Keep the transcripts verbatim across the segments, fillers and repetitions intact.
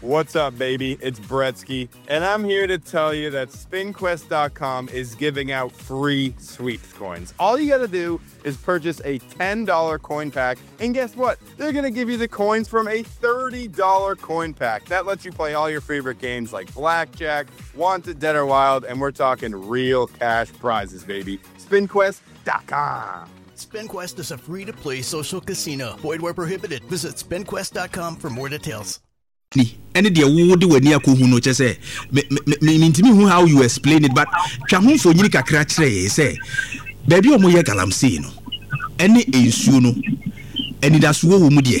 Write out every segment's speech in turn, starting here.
What's up, baby? It's Bretsky, and I'm here to tell you that spin quest dot com is giving out free sweeps coins. All you gotta do is purchase a ten dollar coin pack, and guess what? They're gonna give you the coins from a thirty dollar coin pack. That lets you play all your favorite games like Blackjack, Wanted, Dead or Wild, and we're talking real cash prizes, baby. spin quest dot com. SpinQuest is a free-to-play social casino. Void where prohibited. Visit spin quest dot com for more details. Ni any dia wo de wani akohu no che say me me ntimi hu how you explain it, but twa ho fo nyini kakra kire say baby o mo ye galamsey no any ensuo no any da so wo mu de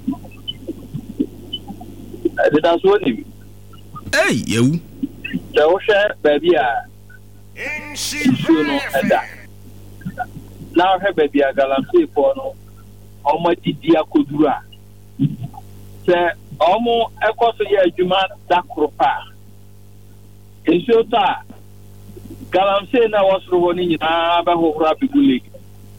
e da so ni eh yewu se wo hwe baby a ensuo no eda na hwe baby a galamsey fo no o ma didi akoduru a se Omo ekoso ye adwuma da kropa. Enshota galamsey na wasoro woni nyina ba hohora bigu lake.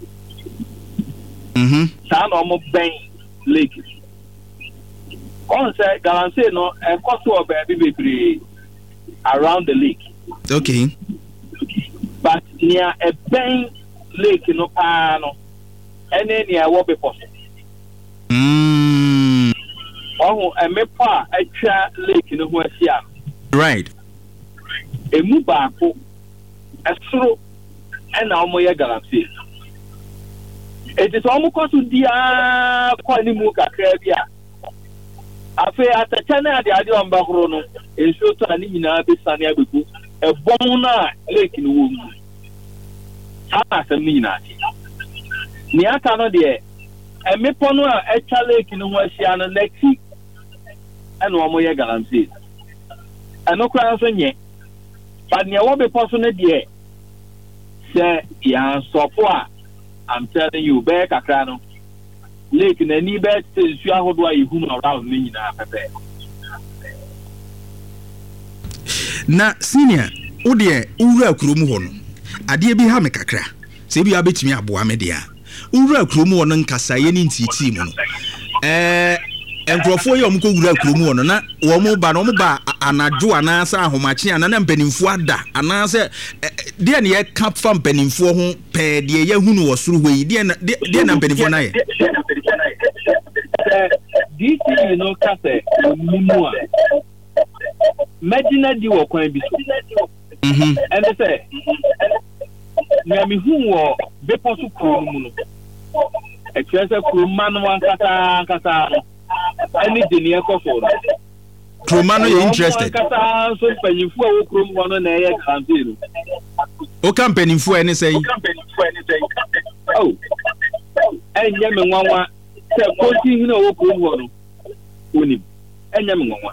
Mhm. Sa na omo ben lake. On say galamsey no ekoso oba bi bebre around the lake. Okay. But near a ben lake no pa no. Ene near wo be poso. Mm. Oh, a mepa a cha lake no ho asia. Right. Emu baako asoro ena omo ye galamsey. It is omo koso dia kwa ni mu kakra bia. Afi atacha na ade ade omba horo no, enso to ani nyina be sane abeku. E bon na lake no wo mu. Ana sam ni nyina. Ni aka no de e mepo no a e cha lake no ho asia no leki ena omo ye galamsey. Eno kwa so nye. But near what be possible there, say, yeah, so far, I'm telling you, back a crano. Lake in any bed, you are who you whom around me now. Na senior, Udia, Ura Krumuhon, Adia be Hamekakra, Sabi Abitmi Abu Media, Ura Krumuhon and Kasayan Timono. Eh. Enkrofo ye omko wura kromu ono na wo mo ba no mo ba anajo anasa ahomachi anana mpanimfo ada anase de ne ye ka fa mpanimfo ho pe de ye hunu wo suru hwe de de na mpanimfo na ye D T no ka se mimu a medina di wo kwan bi mhm and say na mi hu wo be posu kromu no e twese kromu manu ankasa ankasa any denier for Kromano you interested. So penny for Krom one on a campaign. O campaign for any say. Oh, and Yaman one say, you know, Krom one. Unim, and Yaman one.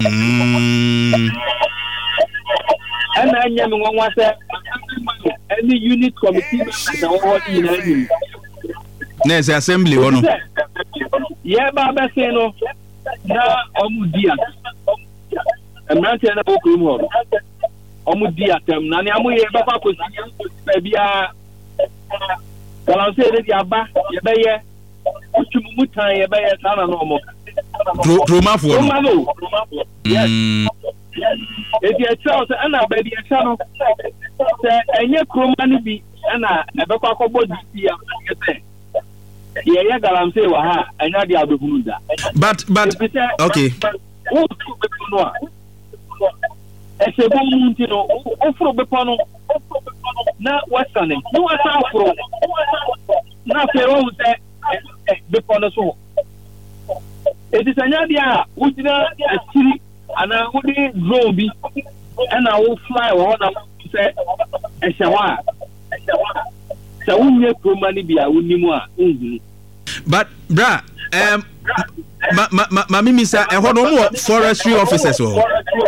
And I Yaman one said, any unit committee in any. There's assembly or no? Yeah, Baba say no. Na omudia. Emrante na boku mu ho. Omudia tem na ne amoye baba ko si bia. Kala say dey aba, ye be ye. Utumumu tan ye be ye sana no mo. Kromafo. Kromafo. Yes. Edi e tell say na ba di e tell no. Say enye kroma ni bi na e be kwa akobodi ya say. Yeah, yeah, galamsey wa ha anya dia abehunu da. But but okay. Wo tu be no a. E se bo mu nti no, ofro be pono. Na wasane. No wasa ofro. Na fe wo se be pono so. E di anya dia wo dina asiri ana wo di drone bi ana wo fly wo na se e shawa. So we promani bia unimu a unhu. But bra um ma ma ma ma mimi sa e ho no mo forestry officers o.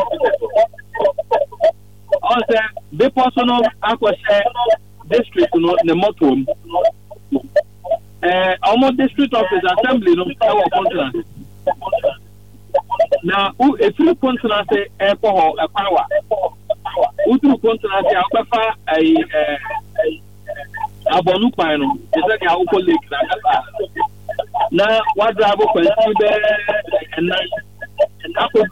On say the personal akwase district no ne motom. Eh almost district office assembly no our contract. Now who if you contract say e ko ho e power. Who do contract say abafa ai eh abonu pan no ese dia wo lake na na wa drive ko nti be na na